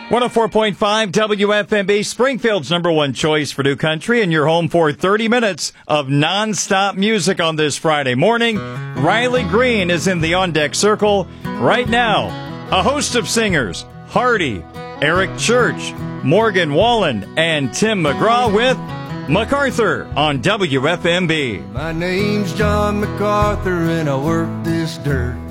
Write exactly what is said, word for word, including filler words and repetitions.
one oh four point five W F M B, Springfield's number one choice for new country, and your home for thirty minutes of nonstop music on this Friday morning. Riley Green is in the on-deck circle right now. A host of singers, Hardy, Eric Church, Morgan Wallen, and Tim McGraw with MacArthur on W F M B. My name's John MacArthur and I work this dirt.